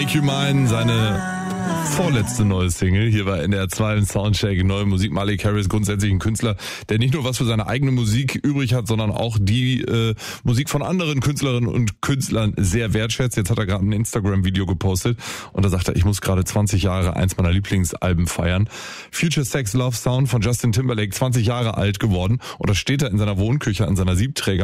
Make You Mine, seine vorletzte neue Single. Hier war NDR 2 im Soundcheck, neue Musik. Malik Harris, grundsätzlich ein Künstler, der nicht nur was für seine eigene Musik übrig hat, sondern auch die Musik von anderen Künstlerinnen und Künstlern sehr wertschätzt. Jetzt hat er gerade ein Instagram-Video gepostet und da sagt er, ich muss gerade 20 Jahre eins meiner Lieblingsalben feiern. Future Sex Love Sound von Justin Timberlake, 20 Jahre alt geworden, und da steht er in seiner Wohnküche an seiner Siebträger